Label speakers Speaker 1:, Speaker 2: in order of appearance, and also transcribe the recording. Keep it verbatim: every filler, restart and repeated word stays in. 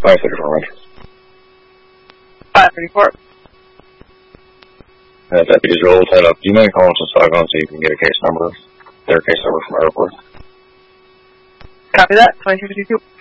Speaker 1: five thirty-four, Roger.
Speaker 2: five thirty-four.
Speaker 1: Uh, deputies roll tied up. Do you mind calling Saugon so you can get a case number? Their case number from airport.
Speaker 2: Copy that. twenty-two fifty-two.